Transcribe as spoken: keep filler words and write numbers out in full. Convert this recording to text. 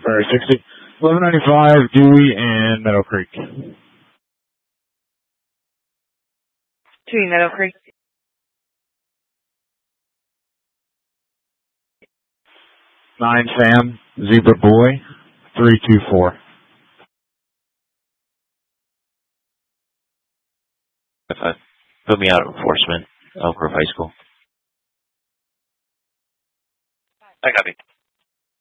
Ferry sixty. eleven ninety-five, Dewey, and Meadow Creek. Dewey, Meadow Creek. nine Sam, Zebra Boy, three two four. Put me out of enforcement, Elk Grove High School. I copy.